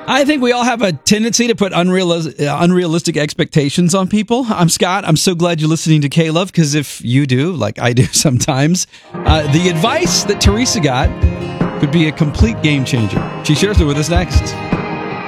I think we all have a tendency to put unrealistic expectations on people. I'm Scott. I'm so glad you're listening to K-Love, because if you do, like I do sometimes, the advice that Teresa got could be a complete game changer. She shares it with us next.